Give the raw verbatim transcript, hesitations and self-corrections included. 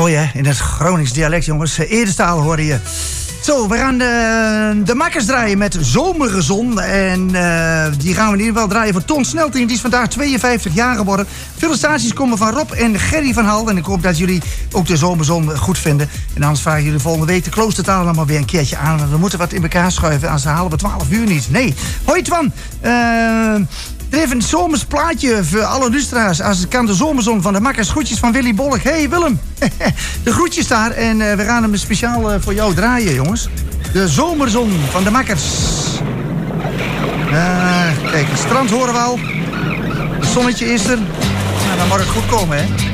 Mooi hè, in het Gronings dialect jongens. Edestaal hoorde je. Zo, we gaan de, de makkers draaien met Zomergezon. En uh, die gaan we in ieder geval draaien voor Ton Snelting. Die is vandaag tweeënvijftig jaar geworden. Felicitaties komen van Rob en Gerry van Hal. En ik hoop dat jullie ook de Zomerzon goed vinden. En anders vragen jullie volgende week de kloostertaal allemaal weer een keertje aan. Want we moeten wat in elkaar schuiven. Anders halen we twaalf uur niet. Nee. Hoi Twan. Uh, Er heeft een zomers plaatje voor alle lustra's. Als het kan, de Zomerzon van de makkers. Groetjes van Willy Bollig. Hey Willem. De groetjes daar. En uh, we gaan hem speciaal uh, voor jou draaien, jongens. De Zomerzon van de makkers. Uh, kijk, het strand horen we al. Het zonnetje is er. Nou, dan mag het goed komen, hè.